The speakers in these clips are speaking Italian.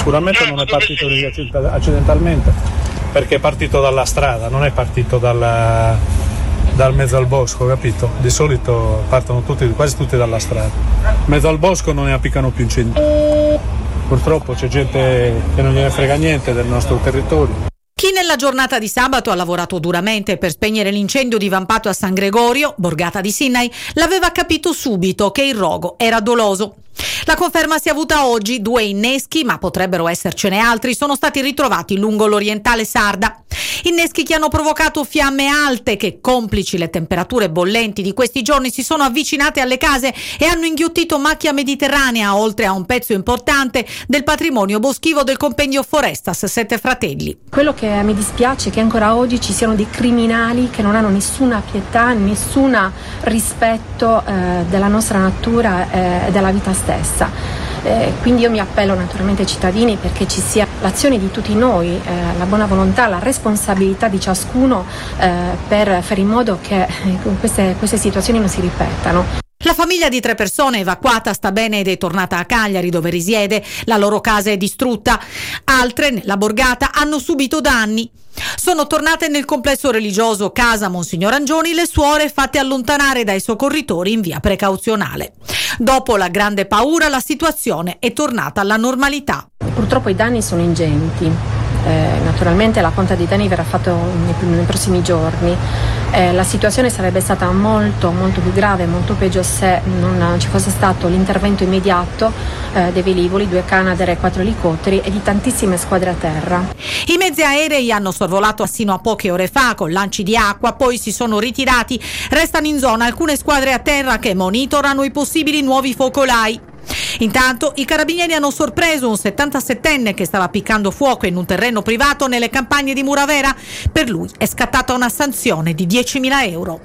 sicuramente non è partito accidentalmente, perché è partito dalla strada, non è partito dal mezzo al bosco, capito? Di solito partono quasi tutti dalla strada. In mezzo al bosco non ne appiccano più incendi. Purtroppo c'è gente che non gliene frega niente del nostro territorio. Chi nella giornata di sabato ha lavorato duramente per spegnere l'incendio divampato a San Gregorio, borgata di Sinai, l'aveva capito subito che il rogo era doloso. La conferma si è avuta oggi: 2 inneschi, ma potrebbero essercene altri, sono stati ritrovati lungo l'orientale sarda. Inneschi che hanno provocato fiamme alte che, complici le temperature bollenti di questi giorni, si sono avvicinate alle case e hanno inghiottito macchia mediterranea, oltre a un pezzo importante del patrimonio boschivo del compendio Forestas Sette Fratelli. Quello che mi dispiace è che ancora oggi ci siano dei criminali che non hanno nessuna pietà, nessun rispetto della nostra natura e della vita stessa. Quindi io mi appello naturalmente ai cittadini perché ci sia l'azione di tutti noi, la buona volontà, la responsabilità di ciascuno per fare in modo che queste situazioni non si ripetano. La famiglia di 3 persone evacuata sta bene ed è tornata a Cagliari, dove risiede. La loro casa è distrutta. Altre, nella borgata, hanno subito danni. Sono tornate nel complesso religioso Casa Monsignor Angioni le suore fatte allontanare dai soccorritori in via precauzionale. Dopo la grande paura, la situazione è tornata alla normalità. Purtroppo i danni sono ingenti. Naturalmente la conta dei danni verrà fatto nei prossimi giorni. La situazione sarebbe stata molto più grave, molto peggio se non ci fosse stato l'intervento immediato dei velivoli, 2 Canadair e 4 elicotteri e di tantissime squadre a terra. I mezzi aerei hanno sorvolato sino a poche ore fa con lanci di acqua, poi si sono ritirati. Restano in zona alcune squadre a terra che monitorano i possibili nuovi focolai. Intanto i carabinieri hanno sorpreso un 77enne che stava piccando fuoco in un terreno privato nelle campagne di Muravera. Per lui è scattata una sanzione di 10.000 euro.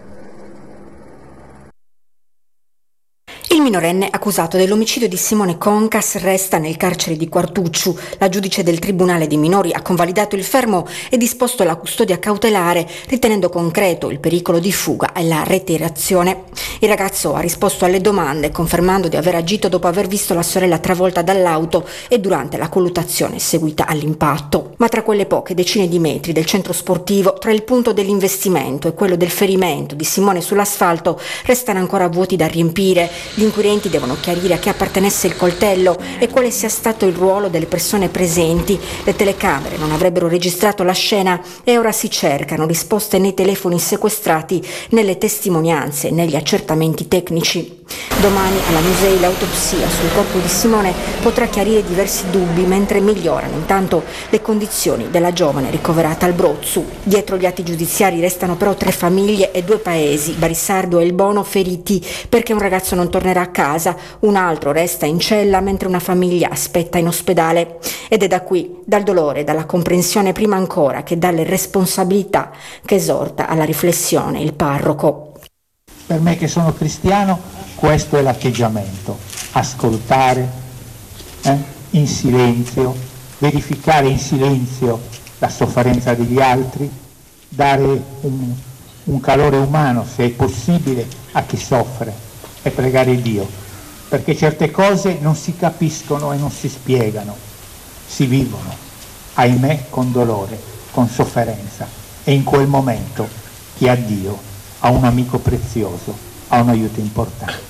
Il minorenne accusato dell'omicidio di Simone Concas resta nel carcere di Quartucciu. La giudice del Tribunale dei Minori ha convalidato il fermo e disposto la custodia cautelare, ritenendo concreto il pericolo di fuga e la reiterazione. Il ragazzo ha risposto alle domande, confermando di aver agito dopo aver visto la sorella travolta dall'auto e durante la colluttazione seguita all'impatto. Ma tra quelle poche decine di metri del centro sportivo, tra il punto dell'investimento e quello del ferimento di Simone sull'asfalto, restano ancora vuoti da riempire. Gli inquirenti devono chiarire a chi appartenesse il coltello e quale sia stato il ruolo delle persone presenti. Le telecamere non avrebbero registrato la scena e ora si cercano risposte nei telefoni sequestrati, nelle testimonianze e negli accertamenti tecnici. Domani alla Musei l'autopsia sul corpo di Simone potrà chiarire diversi dubbi, mentre migliorano intanto le condizioni della giovane ricoverata al Brozzu. Dietro gli atti giudiziari restano però 3 famiglie e 2 paesi, Barisardo e Il Bono, feriti perché un ragazzo non tornerà a casa, un altro resta in cella mentre una famiglia aspetta in ospedale. Ed è da qui, dal dolore, dalla comprensione prima ancora che dalle responsabilità, che esorta alla riflessione il parroco. Per me che sono cristiano questo è l'atteggiamento: ascoltare in silenzio, verificare in silenzio la sofferenza degli altri, dare un calore umano, se è possibile, a chi soffre e pregare Dio, perché certe cose non si capiscono e non si spiegano, si vivono, ahimè, con dolore, con sofferenza, e in quel momento chi ha Dio ha un amico prezioso, ha un aiuto importante.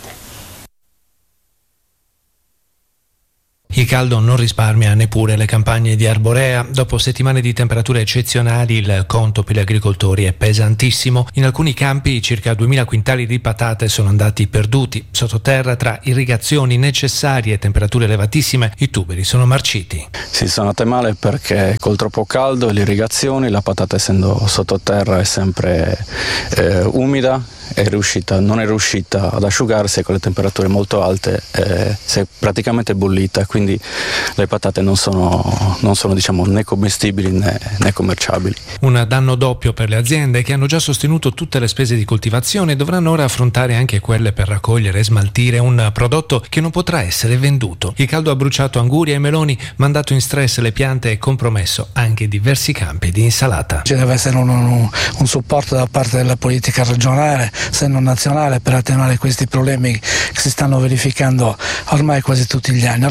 Il caldo non risparmia neppure le campagne di Arborea. Dopo settimane di temperature eccezionali, il conto per gli agricoltori è pesantissimo. In alcuni campi circa 2000 quintali di patate sono andati perduti. Sottoterra, tra irrigazioni necessarie e temperature elevatissime, i tuberi sono marciti. Sì, sono andate male perché col troppo caldo e le irrigazioni, la patata essendo sottoterra è sempre umida, non è riuscita ad asciugarsi, e con le temperature molto alte si è praticamente bollita, quindi le patate non sono diciamo né commestibili né commerciabili. Un danno doppio per le aziende che hanno già sostenuto tutte le spese di coltivazione e dovranno ora affrontare anche quelle per raccogliere e smaltire un prodotto che non potrà essere venduto. Il caldo ha bruciato angurie e meloni, mandato in stress le piante e compromesso anche diversi campi di insalata. Ci deve essere un supporto da parte della politica regionale, se non nazionale, per attenuare questi problemi che si stanno verificando ormai quasi tutti gli anni. Ormai non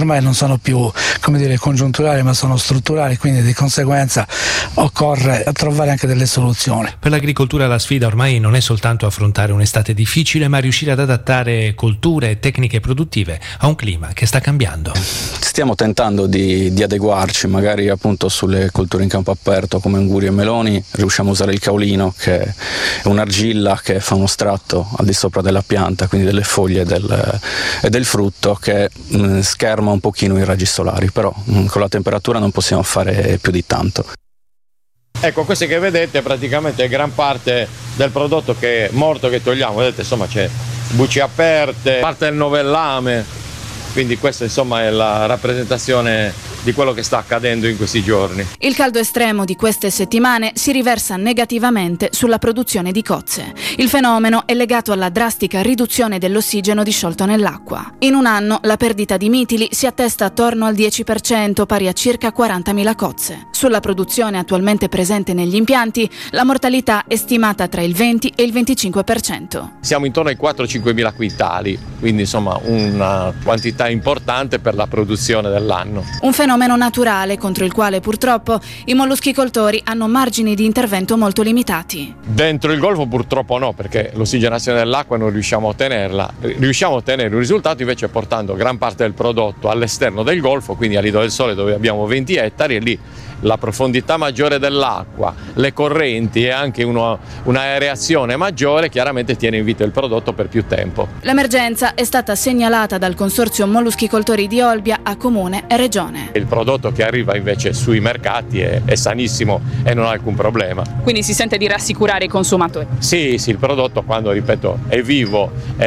sono più, come dire, congiunturali, ma sono strutturali, quindi di conseguenza occorre trovare anche delle soluzioni. Per l'agricoltura la sfida ormai non è soltanto affrontare un'estate difficile, ma riuscire ad adattare colture e tecniche produttive a un clima che sta cambiando. Stiamo tentando di adeguarci, magari appunto sulle colture in campo aperto come anguri e meloni riusciamo a usare il caolino, che è un'argilla che fa uno stratto al di sopra della pianta, quindi delle foglie e del frutto, che scherma un pochino i raggi solari, però con la temperatura non possiamo fare più di tanto. Ecco, queste che vedete praticamente è gran parte del prodotto che è morto che togliamo, vedete, insomma c'è bucce aperte, parte del novellame, quindi questa insomma è la rappresentazione di quello che sta accadendo in questi giorni. Il caldo estremo di queste settimane si riversa negativamente sulla produzione di cozze. Il fenomeno è legato alla drastica riduzione dell'ossigeno disciolto nell'acqua. In un anno la perdita di mitili si attesta attorno al 10%, pari a circa 40.000 cozze. Sulla produzione attualmente presente negli impianti, la mortalità è stimata tra il 20 e il 25%. Siamo intorno ai 4-5 mila quintali, quindi insomma una quantità importante per la produzione dell'anno. Un fenomeno naturale contro il quale purtroppo i molluschicoltori hanno margini di intervento molto limitati. Dentro il golfo purtroppo no, perché l'ossigenazione dell'acqua non riusciamo a ottenerla. Riusciamo a ottenere un risultato invece portando gran parte del prodotto all'esterno del golfo, quindi a Lido del Sole, dove abbiamo 20 ettari, e lì la profondità maggiore dell'acqua, le correnti e anche un'aereazione maggiore chiaramente tiene in vita il prodotto per più tempo. L'emergenza è stata segnalata dal Consorzio Molluschicoltori di Olbia a Comune e Regione. Il prodotto che arriva invece sui mercati è sanissimo e non ha alcun problema. Quindi si sente di rassicurare i consumatori? Sì, il prodotto quando, ripeto, è vivo,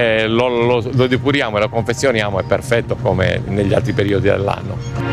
lo depuriamo e lo confezioniamo, è perfetto come negli altri periodi dell'anno.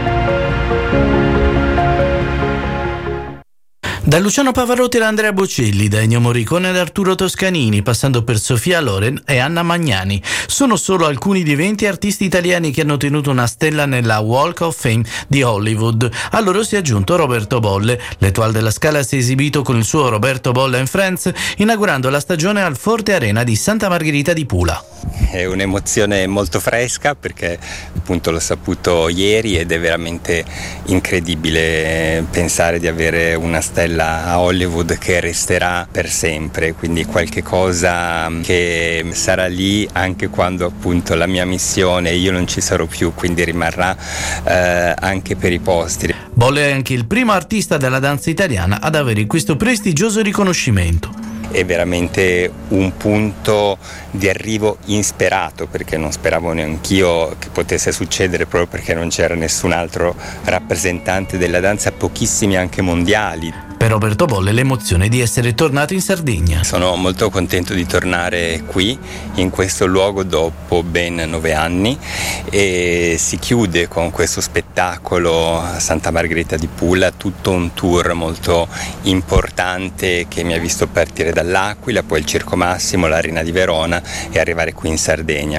Da Luciano Pavarotti ad Andrea Bocelli, da Ennio Morricone ad Arturo Toscanini, passando per Sofia Loren e Anna Magnani. Sono solo alcuni dei 20 artisti italiani che hanno ottenuto una stella nella Walk of Fame di Hollywood. A loro si è aggiunto Roberto Bolle. L'Étoile della Scala si è esibito con il suo Roberto Bolle and Friends, inaugurando la stagione al Forte Arena di Santa Margherita di Pula. È un'emozione molto fresca perché appunto l'ho saputo ieri ed è veramente incredibile pensare di avere una stella a Hollywood che resterà per sempre, quindi qualche cosa che sarà lì anche quando appunto la mia missione, io non ci sarò più, quindi rimarrà anche per i posteri. Bolle è anche il primo artista della danza italiana ad avere questo prestigioso riconoscimento. È veramente un punto di arrivo insperato, perché non speravo neanch'io che potesse succedere, proprio perché non c'era nessun altro rappresentante della danza, pochissimi anche mondiali. Per Roberto Bolle l'emozione di essere tornato in Sardegna. Sono molto contento di tornare qui, in questo luogo, dopo ben 9 anni, e si chiude con questo spettacolo a Santa Margherita di Pula, tutto un tour molto importante che mi ha visto partire dall'Aquila, poi il Circo Massimo, l'Arena di Verona e arrivare qui in Sardegna.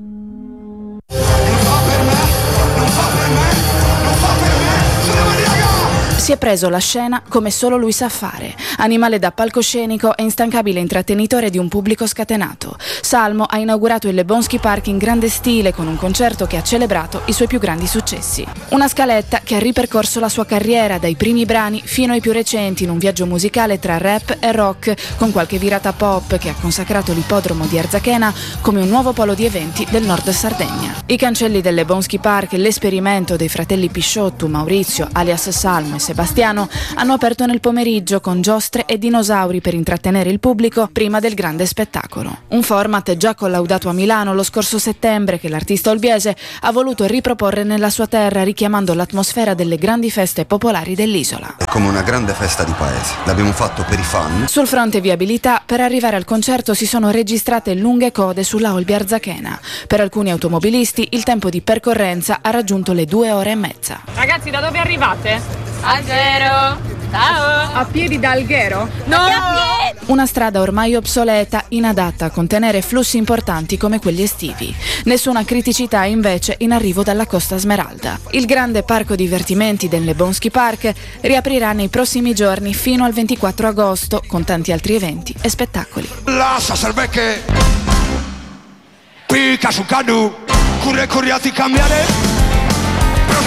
Si è preso la scena come solo lui sa fare, animale da palcoscenico e instancabile intrattenitore di un pubblico scatenato. Salmo ha inaugurato il Lebonsky Park in grande stile con un concerto che ha celebrato i suoi più grandi successi. Una scaletta che ha ripercorso la sua carriera dai primi brani fino ai più recenti in un viaggio musicale tra rap e rock, con qualche virata pop che ha consacrato l'ippodromo di Arzachena come un nuovo polo di eventi del nord Sardegna. I cancelli del Lebonsky Park, l'esperimento dei fratelli Pisciotto, Maurizio alias Salmo e Sebastiano, hanno aperto nel pomeriggio con giostre e dinosauri per intrattenere il pubblico prima del grande spettacolo. Un format già collaudato a Milano lo scorso settembre che l'artista olbiese ha voluto riproporre nella sua terra, richiamando l'atmosfera delle grandi feste popolari dell'isola. È come una grande festa di paese, l'abbiamo fatto per i fan. Sul fronte viabilità, per arrivare al concerto si sono registrate lunghe code sulla Olbia Arzachena. Per alcuni automobilisti il tempo di percorrenza ha raggiunto le 2 ore e mezza. Ragazzi, da dove arrivate? Alghero. Ciao. A piedi da Alghero? No! Una strada ormai obsoleta, inadatta a contenere flussi importanti come quelli estivi. Nessuna criticità invece in arrivo dalla Costa Smeralda. Il grande parco divertimenti del Lebonsky Park riaprirà nei prossimi giorni fino al 24 agosto con tanti altri eventi e spettacoli. Lascia Selbecche, Pika su Canu, curre curiati cambiare.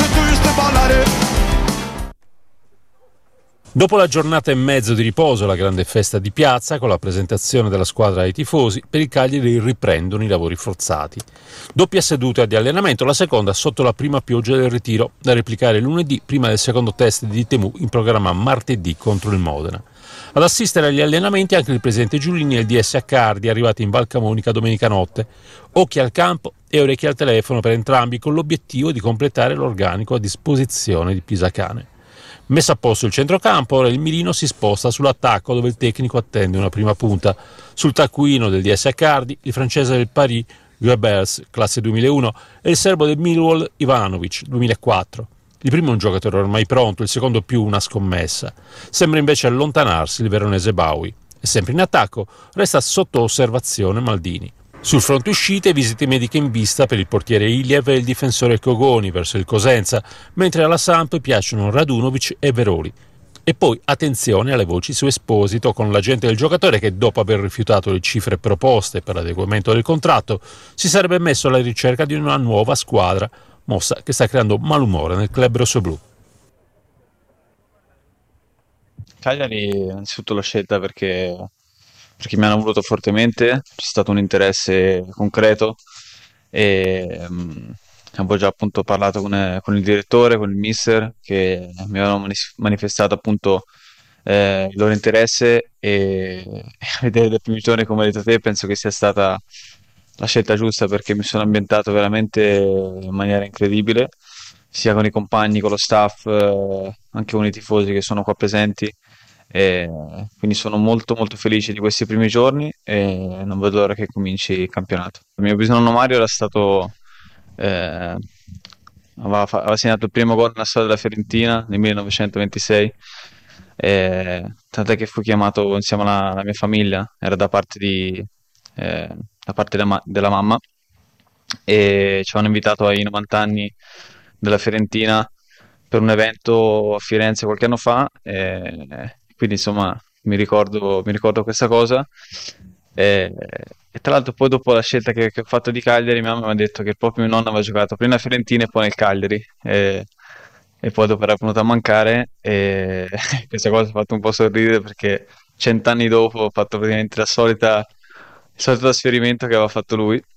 Dopo la giornata e mezzo di riposo, la grande festa di piazza con la presentazione della squadra ai tifosi, per il Cagliari riprendono i lavori forzati. Doppia seduta di allenamento, la seconda sotto la prima pioggia del ritiro, da replicare lunedì prima del secondo test di Temu in programma martedì contro il Modena. Ad assistere agli allenamenti anche il presidente Giulini e il DS Accardi, arrivati in Val Camonica domenica notte. Occhi al campo e orecchie al telefono per entrambi, con l'obiettivo di completare l'organico a disposizione di Pisacane. Messo a posto il centrocampo, ora il mirino si sposta sull'attacco, dove il tecnico attende una prima punta. Sul taccuino del DS Accardi, il francese del Paris, Goebbels, classe 2001, e il serbo del Millwall, Ivanovic, 2004. Il primo è un giocatore ormai pronto, il secondo più una scommessa. Sembra invece allontanarsi il veronese Baui. E sempre in attacco resta sotto osservazione Maldini. Sul fronte uscite, visite mediche in vista per il portiere Iliev e il difensore Cogoni verso il Cosenza, mentre alla Samp piacciono Radunovic e Veroli. E poi attenzione alle voci su Esposito, con l'agente del giocatore che, dopo aver rifiutato le cifre proposte per l'adeguamento del contratto, si sarebbe messo alla ricerca di una nuova squadra, mossa che sta creando malumore nel club rossoblu. Cagliari, innanzitutto l'ho scelta perché mi hanno voluto fortemente, c'è stato un interesse concreto e avevo già appunto parlato con il direttore, con il mister, che mi avevano manifestato appunto il loro interesse e vedere dai primi giorni, come hai detto te, penso che sia stata la scelta giusta, perché mi sono ambientato veramente in maniera incredibile, sia con i compagni, con lo staff, anche con i tifosi che sono qua presenti. E quindi sono molto molto felice di questi primi giorni e non vedo l'ora che cominci il campionato. Il mio bisnonno Mario era stato aveva segnato il primo gol nella storia della Fiorentina nel 1926, tant'è che fu chiamato insieme alla mia famiglia, era da parte della mamma, e ci hanno invitato ai 90 anni della Fiorentina per un evento a Firenze qualche anno fa, quindi insomma mi ricordo questa cosa. E tra l'altro poi, dopo la scelta che ho fatto di Cagliari, mia mamma mi ha detto che proprio mio nonno aveva giocato prima a Fiorentina e poi nel Cagliari, e poi dopo era venuto a mancare, e questa cosa mi ha fatto un po' sorridere, perché 100 anni dopo ho fatto praticamente il solito trasferimento che aveva fatto lui,